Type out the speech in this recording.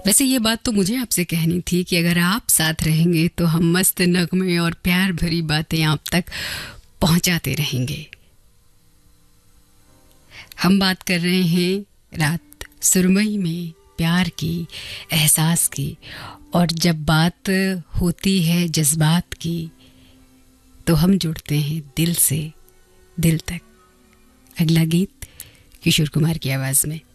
वैसे ये बात तो मुझे आपसे कहनी थी कि अगर आप साथ रहेंगे तो हम मस्त नगमे और प्यार भरी बातें आप तक पहुंचाते रहेंगे। हम बात कर रहे हैं रात सुरमई में प्यार की, एहसास की, और जब बात होती है जज्बात की तो हम जुड़ते हैं दिल से दिल तक। अगला गीत किशोर कुमार की आवाज में।